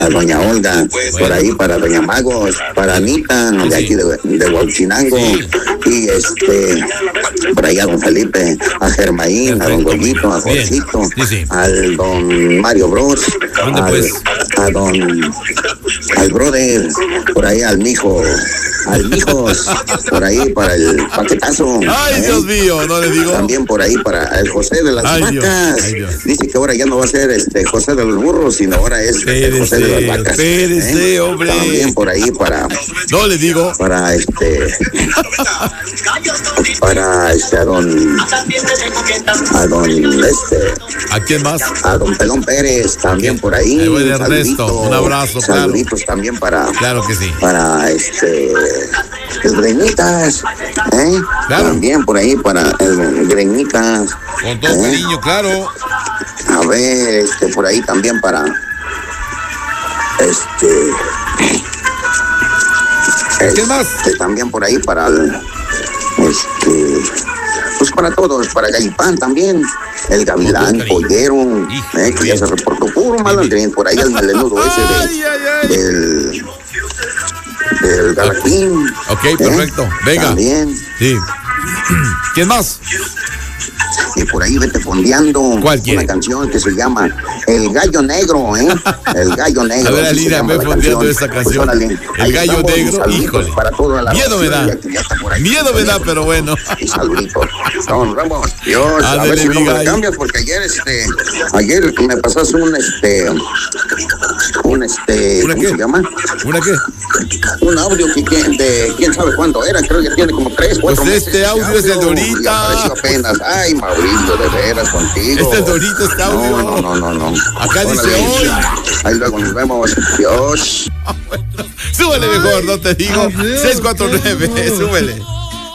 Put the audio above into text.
doña Olga, por ahí para doña Magos, para Anita, de aquí de Huachinango, y por ahí a don Felipe, a Germaín, a don Goyito, a Jorcito, al don Mario Bros, al brother, por ahí al mijos, por ahí para el paquetazo. Ay, Dios mío, no le digo. También por ahí para el José de las vacas. Dice que ahora ya no va a ser José de los burros, sino ahora es José de las vacas. Hombre. También por ahí para. No le digo. Para a quién más? A don Pelón Pérez, también por ahí. El Ernesto, un abrazo. Saluditos también para. Claro que sí. Para el Greñitas, claro. También por ahí para el Greñitas. Con todo cariño, claro. A ver, por ahí también para ¿qué más? También por ahí para pues para todos, para Gallipán también, el Gavilán, Pollero, que ya se reportó puro malandrín, por ahí el melenudo ese del Galaquín. Ok, perfecto. Venga. También. Sí. ¿Quién más? Y por ahí vete fondeando una canción que se llama El Gallo Negro, El Gallo Negro. A ver, Alina, ve fondeando esa canción. Pues, El Gallo Negro, híjole. Para toda la miedo me da. Miedo me da, pero bueno. Y saluditos. Nos vemos. Dios, a ver si no me cambias, porque ayer me pasaste ¿cómo se llama? ¿Una qué? Un audio de quién sabe cuándo era, creo que tiene como 3, 4 meses. Este audio es el de ahorita. Apareció apenas. Ay, Mauricio, de veras contigo. Este es de ahorita, este audio. No. Acá dice hoy. Ahí luego nos vemos. Dios. Súbele mejor, no te digo. 649, súbele.